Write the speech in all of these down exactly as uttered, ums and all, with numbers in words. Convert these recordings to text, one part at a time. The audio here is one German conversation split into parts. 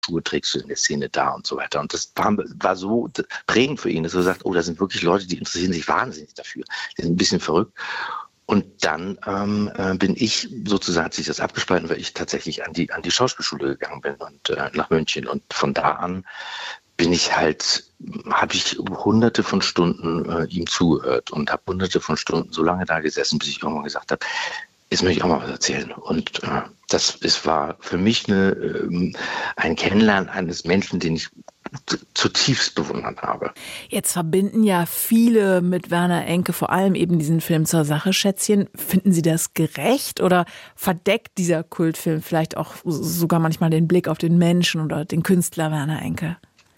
Schuhe trägst du in der Szene da und so weiter. Und das war, war so prägend für ihn, dass er sagt, oh, da sind wirklich Leute, die interessieren sich wahnsinnig dafür. Die sind ein bisschen verrückt. Und dann ähm, äh, bin ich, sozusagen hat sich das abgespalten, weil ich tatsächlich an die, an die Schauspielschule gegangen bin und äh, nach München. Und von da an bin ich halt, habe ich hunderte von Stunden äh, ihm zugehört und habe hunderte von Stunden so lange da gesessen, bis ich irgendwann gesagt habe, jetzt möchte ich auch mal was erzählen. Und äh, das es war für mich eine, äh, ein Kennenlernen eines Menschen, den ich zutiefst bewundert habe. Jetzt verbinden ja viele mit Werner Enke vor allem eben diesen Film Zur Sache, Schätzchen. Finden Sie das gerecht oder verdeckt dieser Kultfilm vielleicht auch sogar manchmal den Blick auf den Menschen oder den Künstler Werner Enke?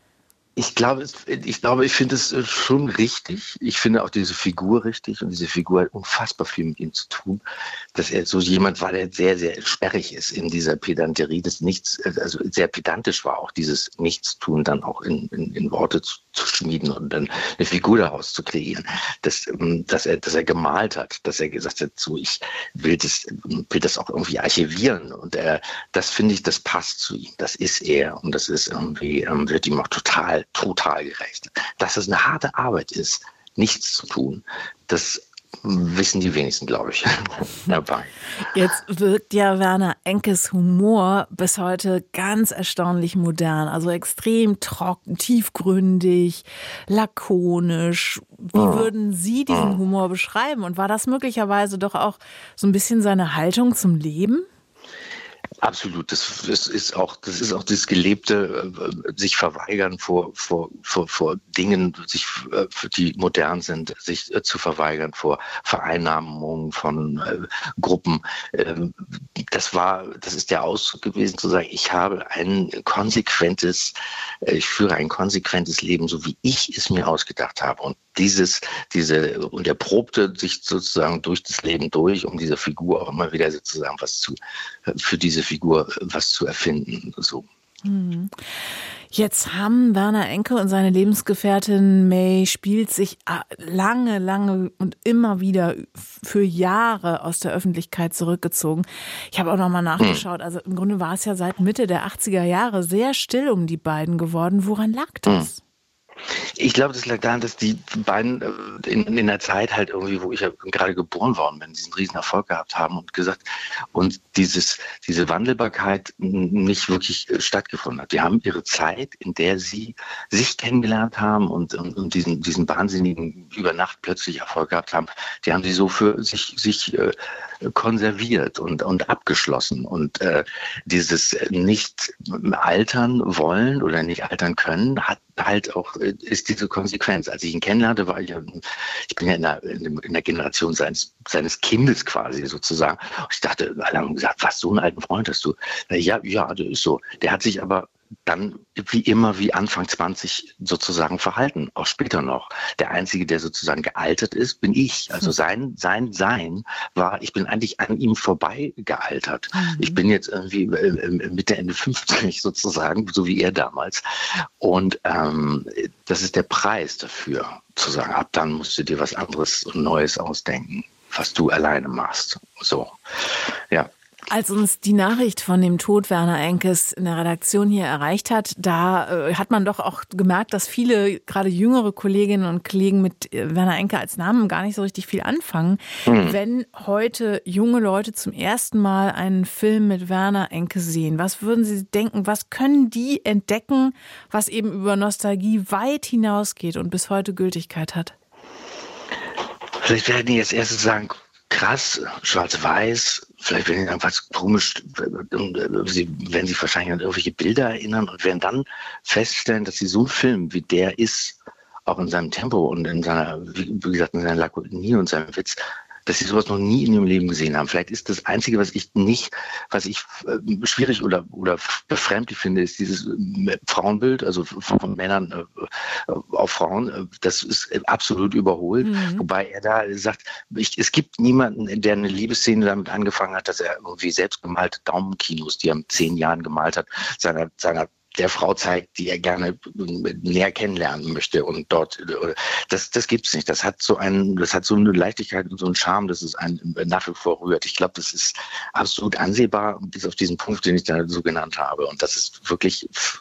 Ich glaube, ich glaube, ich finde es schon richtig. Ich finde auch diese Figur richtig und diese Figur hat unfassbar viel mit ihm zu tun, dass er so jemand war, der sehr, sehr sperrig ist in dieser Pedanterie des Nichts, also sehr pedantisch war, auch dieses Nichtstun dann auch in, in, in Worte zu, zu schmieden und dann eine Figur daraus zu kreieren, dass, dass er, dass er gemalt hat, dass er gesagt hat, so ich will das, will das auch irgendwie archivieren und er, das finde ich, das passt zu ihm, das ist er und das ist irgendwie, wird ihm auch total total gerecht. Dass es eine harte Arbeit ist, nichts zu tun, das wissen die wenigsten, glaube ich, dabei. Jetzt wirkt ja Werner Enkes Humor bis heute ganz erstaunlich modern, also extrem trocken, tiefgründig, lakonisch. Wie Mhm. würden Sie diesen Humor beschreiben? Und war das möglicherweise doch auch so ein bisschen seine Haltung zum Leben? Absolut, das, das ist auch, das ist auch das gelebte äh, sich verweigern vor, vor, vor, vor Dingen, sich, äh, die modern sind, sich äh, zu verweigern vor Vereinnahmungen von äh, Gruppen. Ähm, das war, das ist der Ausdruck gewesen, zu sagen, ich habe ein konsequentes, äh, ich führe ein konsequentes Leben, so wie ich es mir ausgedacht habe. Und dieses, diese, und er probte sich sozusagen durch das Leben durch, um dieser Figur auch immer wieder sozusagen was zu, für diese Figur was zu erfinden. So. Jetzt haben Werner Enke und seine Lebensgefährtin May Spiels sich lange, lange und immer wieder für Jahre aus der Öffentlichkeit zurückgezogen. Ich habe auch noch mal nachgeschaut. Also im Grunde war es ja seit Mitte der achtziger Jahre sehr still um die beiden geworden. Woran lag das? Ich glaube, das lag daran, dass die beiden in, in der Zeit halt irgendwie, wo ich ja gerade geboren worden bin, diesen riesen Erfolg gehabt haben und gesagt, und dieses, diese Wandelbarkeit nicht wirklich stattgefunden hat. Die haben ihre Zeit, in der sie sich kennengelernt haben und, und, und diesen, diesen wahnsinnigen über Nacht plötzlich Erfolg gehabt haben, die haben sie so für sich, sich äh, konserviert und, und abgeschlossen. Und äh, dieses nicht altern wollen oder nicht altern können, hat halt auch, ist diese Konsequenz. Als ich ihn kennenlernte, war ich ja, ich bin ja in der, in der Generation seines, seines Kindes quasi sozusagen. Und ich dachte, alle haben gesagt, was, so einen alten Freund hast du? Ja, ja, das ist so. Der hat sich aber dann wie immer wie Anfang zwanzig sozusagen verhalten, auch später noch. Der Einzige, der sozusagen gealtert ist, bin ich. Also sein sein Sein war, ich bin eigentlich an ihm vorbei gealtert. Mhm. Ich bin jetzt irgendwie Mitte, Ende fünfzig sozusagen, so wie er damals. Und ähm, das ist der Preis dafür, zu sagen, ab dann musst du dir was anderes und Neues ausdenken, was du alleine machst. So, ja. Als uns die Nachricht von dem Tod Werner Enkes in der Redaktion hier erreicht hat, da äh, hat man doch auch gemerkt, dass viele, gerade jüngere Kolleginnen und Kollegen mit äh, Werner Enke als Namen gar nicht so richtig viel anfangen. Mhm. Wenn heute junge Leute zum ersten Mal einen Film mit Werner Enke sehen, was würden Sie denken, was können die entdecken, was eben über Nostalgie weit hinausgeht und bis heute Gültigkeit hat? Vielleicht werden die jetzt erst sagen, krass, schwarz-weiß, vielleicht werden sie irgendwas komisch, sie werden sich wahrscheinlich an irgendwelche Bilder erinnern und werden dann feststellen, dass sie so ein Film, wie der ist, auch in seinem Tempo und in seiner, wie gesagt, in seiner Lakonie und seinem Witz, dass sie sowas noch nie in ihrem Leben gesehen haben. Vielleicht ist das Einzige, was ich nicht, was ich äh, schwierig oder oder befremdlich finde, ist dieses äh, Frauenbild, also von, von Männern äh, auf Frauen. Äh, das ist absolut überholt. Mhm. Wobei er da sagt, ich, es gibt niemanden, der eine Liebesszene damit angefangen hat, dass er irgendwie selbstgemalte Daumenkinos, die er mit zehn Jahren gemalt hat, seiner, seiner der Frau zeigt, die er gerne näher kennenlernen möchte und dort, das, das gibt's nicht. Das hat so einen, das hat so eine Leichtigkeit und so einen Charme, dass es einen nach wie vor rührt. Ich glaube, das ist absolut ansehbar bis auf diesen Punkt, den ich da so genannt habe. Und das ist wirklich